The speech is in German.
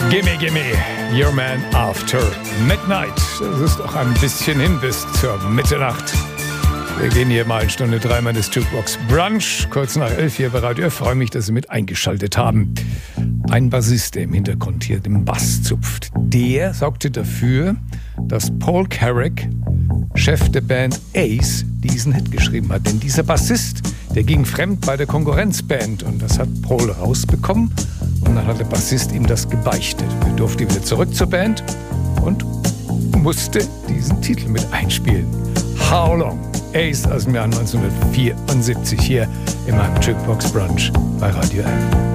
Gimme, Your Man After Midnight. Das ist doch ein bisschen hin bis zur Mitternacht. Wir gehen hier mal in Stunde 3 meines Jukebox Brunch, kurz nach 11 hier bei Radio F. Ich freue mich, dass Sie mit eingeschaltet haben. Ein Bassist, der im Hintergrund hier den Bass zupft, der sorgte dafür, dass Paul Carrack, Chef der Band Ace, diesen Hit geschrieben hat. Denn dieser Bassist, der ging fremd bei der Konkurrenzband und das hat Paul rausbekommen. Und dann hat der Bassist ihm das gebeichtet. Er durfte wieder zurück zur Band und musste diesen Titel mit einspielen. How Long? Ace aus dem Jahr 1974 hier in meinem Jukebox Brunch bei Radio F.